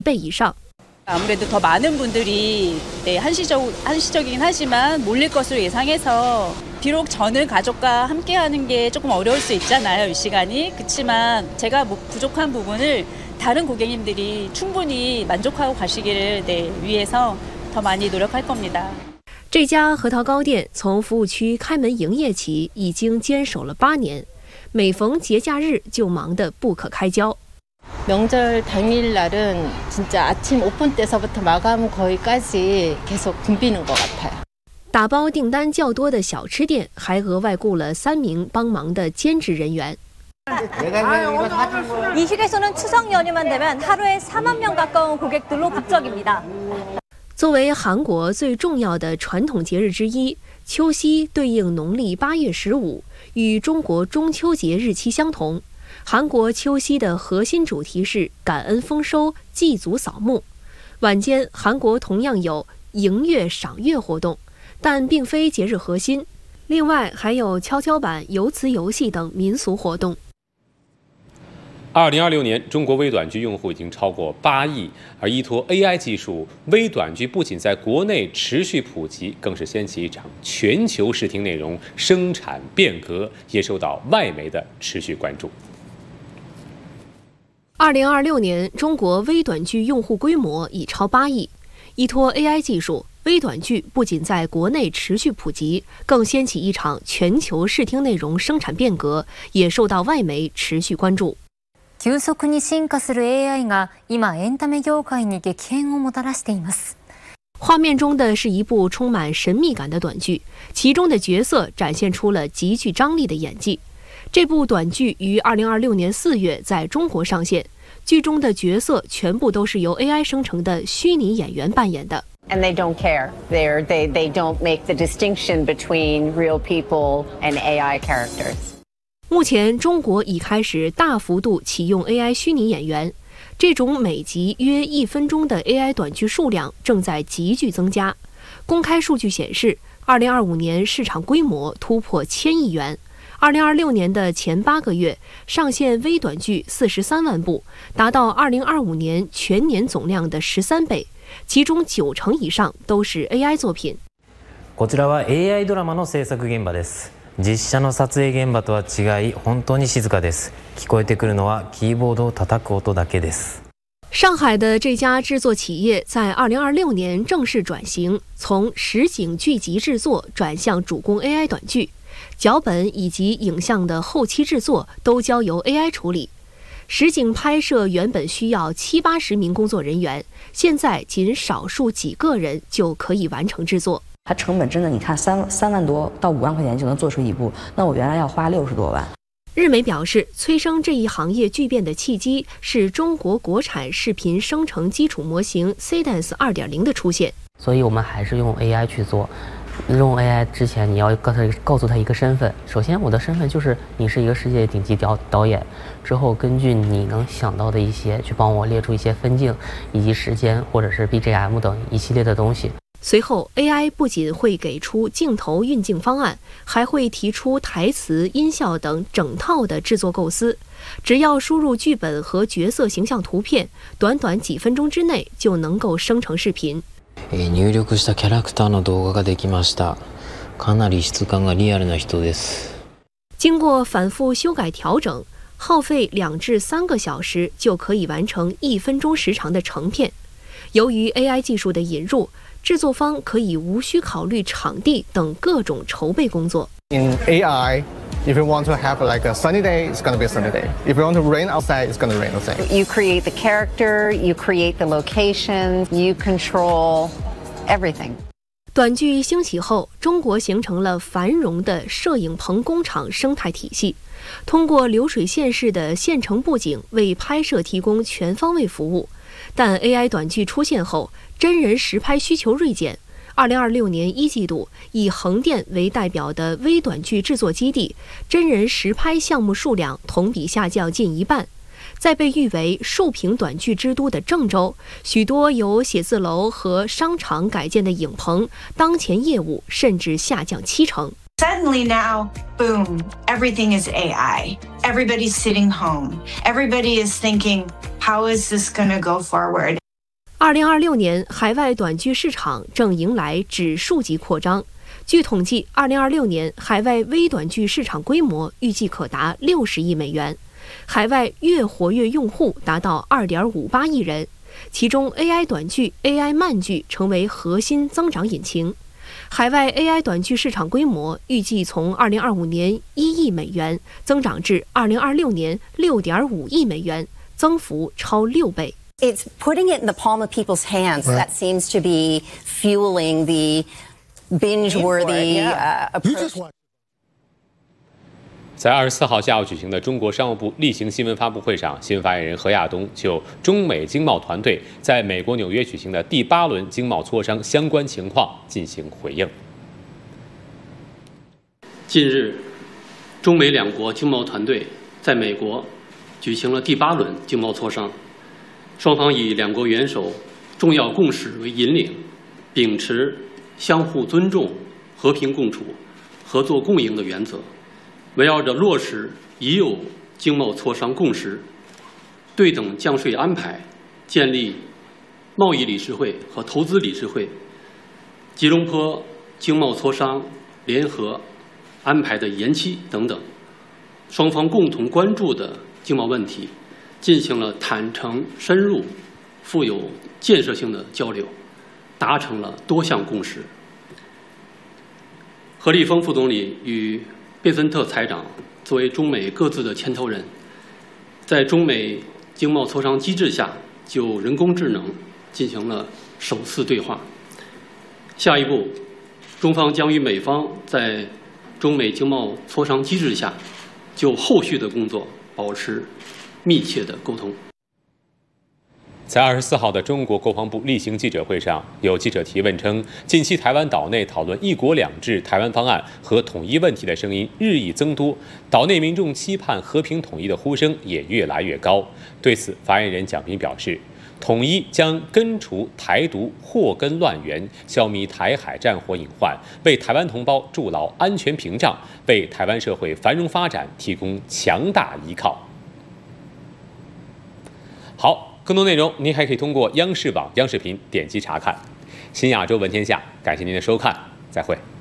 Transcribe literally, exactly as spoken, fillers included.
倍以上。 아무래도 더 많은 분들이 네, 한시적, 한시적이긴 하지만 몰릴 것으로 예상해서 비록 저는 가족과 함께하는 게 조금 어려울 수 있잖아요, 이 시간이. 그렇지만 제가 뭐 부족한 부분을 다른 고객님들이 충분히 만족하고 가시기를 네, 위해서 더 많이 노력할 겁니다. 这家核桃糕店从服务区开门营业起，已经坚守了八年，每逢节假日就忙得不可开交。 명절 당일날은 진짜 아침 오픈 때서부터 마감 거의까지 계속 붐비는 것 같아요. 打包订单较多的小吃店还额外雇了三名帮忙的兼职人员。 이 hil에서는 추석 연휴만 되면 하루에 사만 명 가까운 고객들로 북적입니다. 作为韩国最重要的传统节日之一，秋夕对应农历八月十五，与中国中秋节日期相同。 韩国秋夕的核心主题是感恩丰收、祭祖扫墓。晚间，韩国同样有迎月赏月活动，但并非节日核心。另外，还有跷跷板、游瓷游戏等民俗活动。 二零二六年，中国微短剧用户已经超过八亿，而依托 A I 技术，微短剧不仅在国内持续普及，更是掀起一场全球视听内容生产变革，也受到外媒的持续关注。 二零二六年，中国微短剧用户规模已超八亿。依托 A I 技术，微短剧不仅在国内持续普及，更掀起一场全球视听内容生产变革，也受到外媒持续关注。 急速に進化する A I が今エンタメ業界に激変をもたらしています。 画面中的是一部充满神秘感的短剧，其中的角色展现出了极具张力的演技。 这部短剧于二零二六年四月在中国上线，剧中的角色全部都是由 A I 生成的虚拟演员扮演的。 And they don't care. They're, they they don't make the distinction between real people and A I characters. 目前，中国已开始大幅度启用 A I 虚拟演员，这种每集约一分钟的 A I 短剧数量正在急剧增加。公开数据显示，二零二五年市场规模突破千亿元。 二零二六年的前八个月，上线微短剧四十三万部，达到二零二五年全年总量的十三倍，其中九成以上都是 A I 作品。 こちらは A I ドラマの制作現場です。実写の撮影現場とは違い、本当に静かです。聞こえてくるのはキーボードを叩く音だけです。 上海的这家制作企业在二零二六年正式转型，从实景剧集制作转向主攻 A I 短剧。 脚本以及影像的后期制作都交由 A I 处理，实景拍摄原本需要七八十名工作人员，现在仅少数几个人就可以完成制作。 它成本真的，你看三三万多到五万块钱就能做出一部，那我原来要花六十多万。 日媒表示，催生这一行业巨变的契机是中国国产视频生成基础模型 C D A S 二点零 的出现， 所以我们还是用 A I 去做。 用 A I 之前，你要告诉告诉他一个身份。首先，我的身份就是你是一个世界顶级导导演。之后，根据你能想到的一些，去帮我列出一些分镜，以及时间或者是 B G M 等一系列的东西。 随后 ，A I 不仅会给出镜头运镜方案，还会提出台词、音效等整套的制作构思。只要输入剧本和角色形象图片，短短几分钟之内就能够生成视频。 入力したキャラクターの動画ができました。かなり質感がリアルな人です。 经过反复修改调整，耗费两至三个小时就可以完成一分钟时长的成片。由于 A I 技术的引入，制作方可以无需考虑场地等各种筹备工作。 In A I. If you want to have like a sunny day, it's going to be a sunny day. If you want to rain outside, it's going to rain outside. You create the character, you create the location, you control everything. 短剧兴起后，中国形成了繁荣的摄影棚工厂生态体系，通过流水线式的现成布景为拍摄提供全方位服务。但 A I 短剧出现后，真人实拍需求锐减。 二零二六年一季度，以横店为代表的微短剧制作基地，真人实拍项目数量同比下降近一半。在被誉为竖屏短剧之都的郑州，许多由写字楼和商场改建的影棚，当前业务甚至下降七成。 Suddenly now, boom, everything is A I. Everybody's sitting home. Everybody is thinking, how is this going to go forward? 二零二六年，海外短剧市场正迎来指数级扩张。据统计，二零二六年海外微短剧市场规模预计可达六十亿美元，海外月活跃用户达到二点五八亿人，其中 A I 短剧、A I 慢剧成为核心增长引擎。海外 A I 短剧市场规模预计从二零二五年一亿美元增长至二零二六年六点五亿美元，增幅超六倍。 It's putting it in the palm of people's hands that seems to be fueling the binge-worthy uh, approach. 在二十四号下午举行的中国商务部例行新闻发布会上，新闻发言人何亚东就中美经贸团队在美国纽约举行的第八轮经贸磋商相关情况进行回应。 近日，中美两国经贸团队在美国举行了第八轮经贸磋商，双方以两国元首重要共识为引领，秉持相互尊重、和平共处、合作共赢的原则，围绕着落实已有经贸磋商共识、对等降税安排、建立贸易理事会和投资理事会、吉隆坡经贸磋商联合安排的延期等等，双方共同关注的经贸问题，进行了坦诚、深入、富有建设性的交流，达成了多项共识。何立峰副总理与贝森特财长作为中美各自的牵头人，在中美经贸磋商机制下，就人工智能进行了首次对话。下一步，中方将与美方在中美经贸磋商机制下，就后续的工作保持密切的沟通。 在二十四号的中国国防部例行记者会上，有记者提问称，近期台湾岛内讨论“一国两制”台湾方案和统一问题的声音日益增多，岛内民众期盼和平统一的呼声也越来越高。对此，发言人蒋斌表示，统一将根除台独祸根乱源，消弭台海战火隐患，为台湾同胞筑牢安全屏障，为台湾社会繁荣发展提供强大依靠。好。更多内容您还可以通过央视网、央视频点击查看。新亚洲闻天下，感谢您的收看，再会。